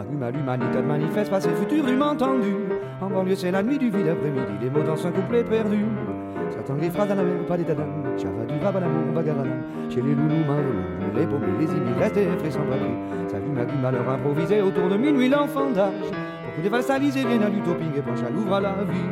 brume à l'humanité manifeste, passé, futur, du entendu. En banlieue, c'est la nuit du vide après-midi, des mots dans un couplet perdu. S'attend des phrases à la mer, pas d'état d'âme. Java du rab à l'amour, bagarre à l'âme. Chez les loulous, marlous, les paumés, les immigrés, restent des frais sans papier. Sa vie m'a du malheur improvisé autour de minuit, l'enfant d'âge. Beaucoup de valses alisées viennent à l'utopie et penchent à l'ouvre à la vie.